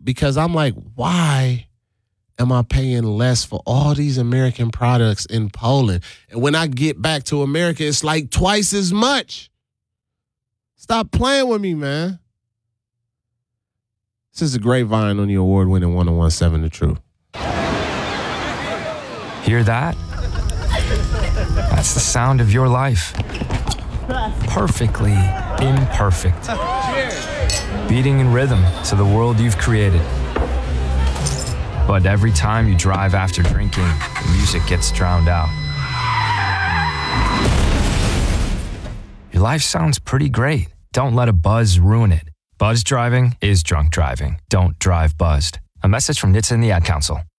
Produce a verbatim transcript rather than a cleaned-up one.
because I'm like, why am I paying less for all these American products in Poland? And when I get back to America, it's like twice as much. Stop playing with me, man. This is a Grapevine on the award-winning one oh one point seven The Truth. Hear that? That's the sound of your life. Perfectly imperfect. Beating in rhythm to the world you've created. But every time you drive after drinking, the music gets drowned out. Your life sounds pretty great. Don't let a buzz ruin it. Buzz driving is drunk driving. Don't drive buzzed. A message from N H T S A and the Ad Council.